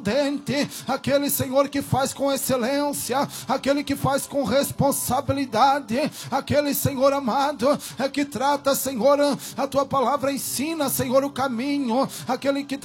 prudente, aquele, Senhor, que faz com excelência, aquele que faz com responsabilidade, aquele, Senhor amado, que trata, Senhor, a tua palavra ensina, Senhor, o caminho, aquele que